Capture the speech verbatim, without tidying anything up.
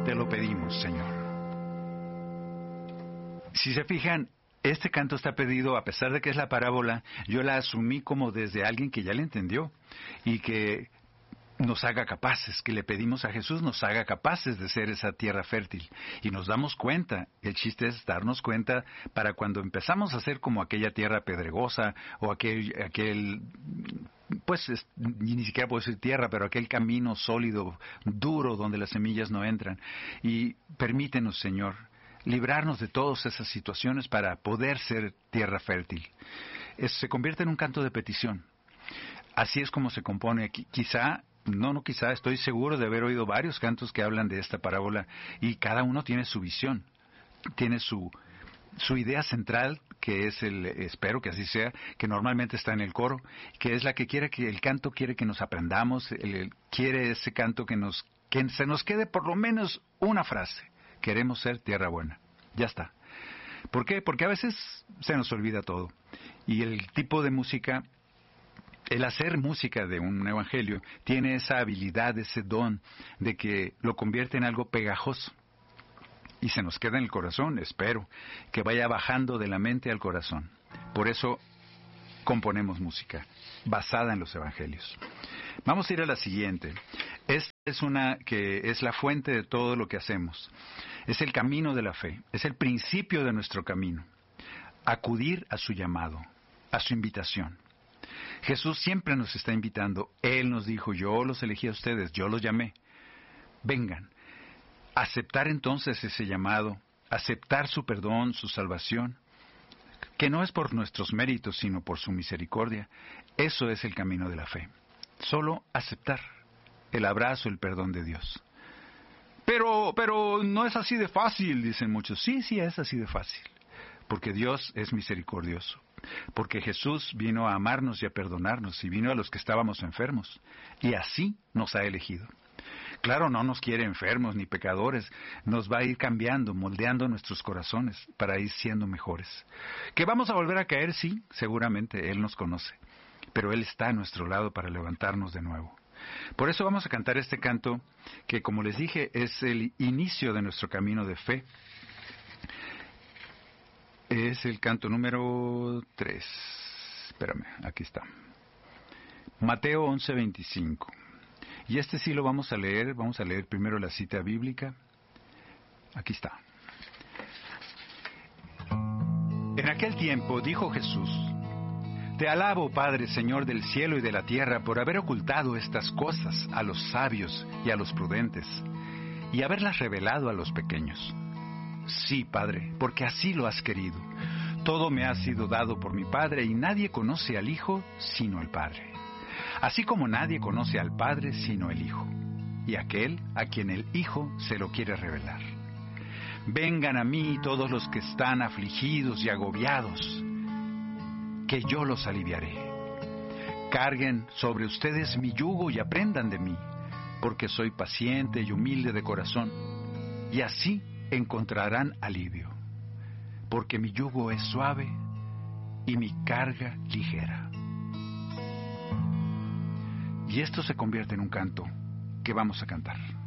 te lo pedimos, Señor. Si se fijan, este canto está pedido, a pesar de que es la parábola, yo la asumí como desde alguien que ya le entendió y que nos haga capaces, que le pedimos a Jesús nos haga capaces de ser esa tierra fértil. Y nos damos cuenta, el chiste es darnos cuenta para cuando empezamos a ser como aquella tierra pedregosa o aquel, aquel pues es, ni siquiera puedo decir tierra, pero aquel camino sólido, duro, donde las semillas no entran. Y permítenos, Señor, librarnos de todas esas situaciones para poder ser tierra fértil. Es, se convierte en un canto de petición. Así es como se compone aquí. Quizá No, no quizá, estoy seguro de haber oído varios cantos que hablan de esta parábola y cada uno tiene su visión, tiene su, su idea central, que es el, espero que así sea, que normalmente está en el coro, que es la que quiere que el canto quiere que nos aprendamos, el, el, quiere ese canto que nos, que se nos quede por lo menos una frase, queremos ser tierra buena, ya está. ¿Por qué? Porque a veces se nos olvida todo y el tipo de música, el hacer música de un evangelio tiene esa habilidad, ese don de que lo convierte en algo pegajoso y se nos queda en el corazón, espero, que vaya bajando de la mente al corazón. Por eso componemos música basada en los evangelios. Vamos a ir a la siguiente. Esta es una que es la fuente de todo lo que hacemos. Es el camino de la fe, es el principio de nuestro camino. Acudir a su llamado, a su invitación. Jesús siempre nos está invitando. Él nos dijo, yo los elegí a ustedes, yo los llamé. Vengan. Aceptar entonces ese llamado, aceptar su perdón, su salvación, que no es por nuestros méritos, sino por su misericordia. Eso es el camino de la fe. Solo aceptar el abrazo, el perdón de Dios. Pero, pero no es así de fácil, dicen muchos. Sí, sí, es así de fácil. Porque Dios es misericordioso. Porque Jesús vino a amarnos y a perdonarnos y vino a los que estábamos enfermos. Y así nos ha elegido. Claro, no nos quiere enfermos ni pecadores. Nos va a ir cambiando, moldeando nuestros corazones para ir siendo mejores. ¿Que vamos a volver a caer? Sí, seguramente. Él nos conoce. Pero Él está a nuestro lado para levantarnos de nuevo. Por eso vamos a cantar este canto que, como les dije, es el inicio de nuestro camino de fe. Es el canto número tres. Espérame, aquí está. Mateo once veinticinco. Y este sí lo vamos a leer. Vamos a leer primero la cita bíblica. Aquí está. En aquel tiempo dijo Jesús: Te alabo, Padre, Señor del cielo y de la tierra, por haber ocultado estas cosas a los sabios y a los prudentes, y haberlas revelado a los pequeños. Sí, Padre, porque así lo has querido. Todo me ha sido dado por mi Padre, y nadie conoce al Hijo sino el Padre. Así como nadie conoce al Padre sino el Hijo, y aquel a quien el Hijo se lo quiere revelar. Vengan a mí todos los que están afligidos y agobiados, que yo los aliviaré. Carguen sobre ustedes mi yugo y aprendan de mí, porque soy paciente y humilde de corazón, y así encontrarán alivio, porque mi yugo es suave y mi carga ligera. Y esto se convierte en un canto que vamos a cantar.